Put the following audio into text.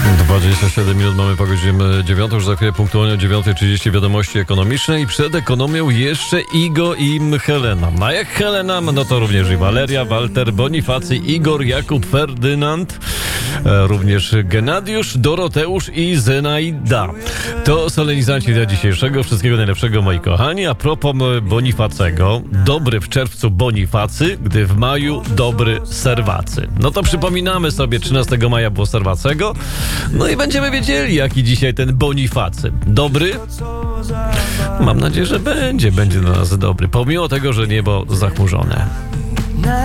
27 minut mamy po godzinie 9, już za chwilę punktualnie o 9:30 wiadomości ekonomiczne i przed ekonomią jeszcze Igo i Helena. A jak Helena, no to również i Waleria, Walter, Bonifacy, Igor, Jakub, Ferdynand, również Genadiusz, Doroteusz i Zenaida. To solenizanci dnia dzisiejszego. Wszystkiego najlepszego, moi kochani. A propos Bonifacego, dobry w czerwcu Bonifacy, gdy w maju dobry Serwacy. No to przypominamy sobie, 13 maja było Serwacego. No i będziemy wiedzieli, jaki dzisiaj ten Bonifacy. Dobry? Mam nadzieję, że będzie dla nas dobry, pomimo tego, że niebo zachmurzone.